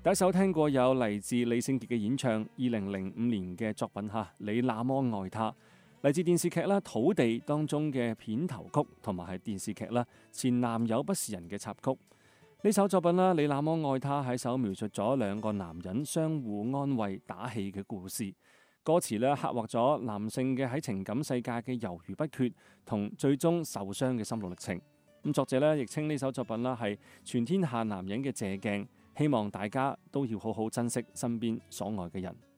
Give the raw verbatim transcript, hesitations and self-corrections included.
第一首聽過有嚟自李聖傑嘅演唱，二零零五年嘅作品吓，你那麼愛他，嚟自電視劇啦《土地》當中嘅片頭曲，同埋係電視劇啦《前男友不是人》嘅插曲。呢首作品啦，你那麼愛他係首描述咗兩個男人相互安慰打氣嘅故事。歌詞咧刻畫咗男性嘅喺情感世界嘅猶豫不決，同最終受傷嘅心路歷程。咁作者咧亦稱呢首作品啦係全天下男人嘅借鏡，希望大家都要好好珍惜身邊所愛嘅人。